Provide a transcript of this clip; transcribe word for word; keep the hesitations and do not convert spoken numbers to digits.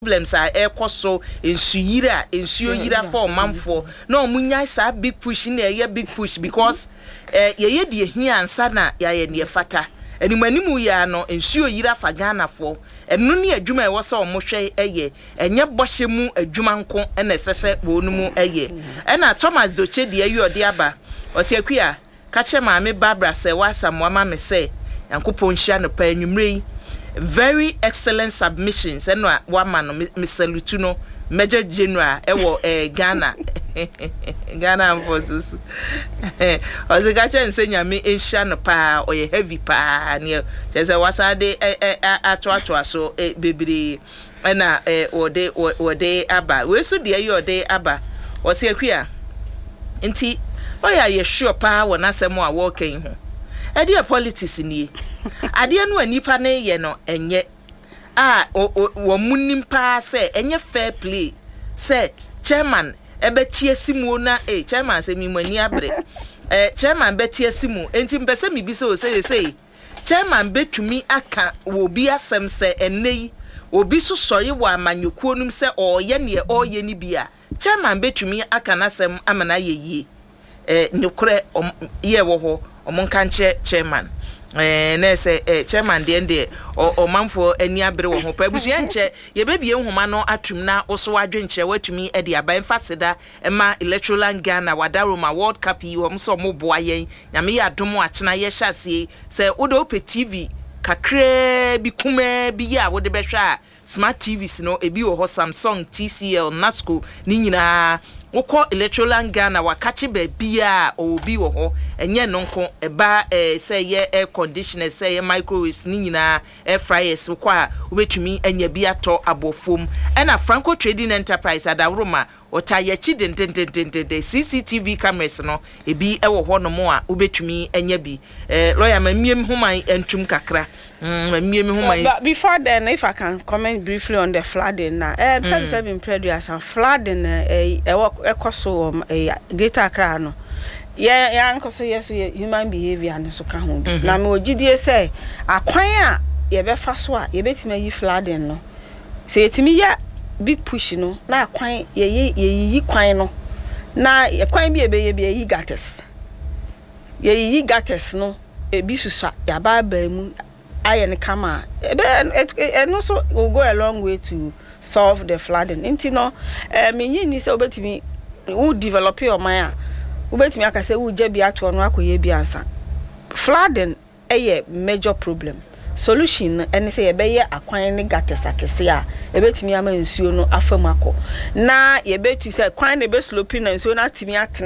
problems are ekoso ensuyira ensuyira for manfo no munya sa big push na ye big push because eh ye de hia ansa na ya ye ne fata animanimu ya no ensuyira fa Ghana for enu ne adwuma e wo se omohwe eye enye bohye mu adwuma nko na sese wo nu mu eye na Thomas Doche de ayi ode aba o se akua ka che maame Barbara se wa samwa me se yankopon hia no pa anwumre very excellent submissions and one man Mister Lutuno Major General ewo eh Ghana Ghana forces ozi ga chen se nyame ehia no pa o ye heavy pa ne je se wasa de ato ato aso bebiri na eh ode ode aba we so de ayi ode aba o se akua nti o ya ye sure pa wona asem a wo kan ho e de politics ni ade anu anipa na ye no enye a wo munim pa se enye fair play se chairman ebe tie simu na eh chairman se mi mani abre eh chairman be tie simu enti mpese mi bi se o se se chairman betumi aka wo bi asem se enei obi so sori wa amanyokuo num se oye ne oye ni bia chairman betumi aka na asem amana ye yie eh nyukure ye wo ho omonka nche chairman eh na se eh chairman de ende o manfo ani abere wo ho pa busu enche ye bebie nhoma no atum na oso adwenche watumi e de aba emfaseda ema electoral Ghana wadaroma World Cup yi wo mso mo boa yen nyame ya domo akena ye hyasie se odo pe T V kakre bi kuma bi ya wo de behwa smart T Vs no ebi wo ho Samsung T C L Nasco ni nyina woko electoral Ghana wakache ba bia obi wo ho enye no nko eba eh, say ye air conditioner say ye microwaves ni nyina air fryers woko a obetumi enya bi ato abofom ena Franco Trading Enterprise adawroma otaye chi den den den den C C T V cameras no ebi ewo ho no mo a obetumi enya bi eh lawyer mamiem human entum kakra mm mamiem human. But before then, if I can comment briefly on the flooding now, um some have been previous and flooding eh ekoso eh Greater Accra no yeah yeah nkoso yes human behavior no so ka ho bi na me ogidie say akwan a ye be fa so a ye betima yi flooding no say yetimi ya big push no na akwan ye ye yi kwan no na ye kwan bi e be ye bi yi gates ye yi gates no e bi susa ya ba ba mu ayen kama e no so will go a long way to solve the flooding inti no eh me yin ni say obetimi who develop your mind ubetimi aka say who je bi ato no akoye bi ansa flooding eye major problem solution ene say ye be ye akwan ne gates akese a ebetimi ama nsuo no afam akọ na ye betu say kwan ne be sloping na nsuo na atimi atene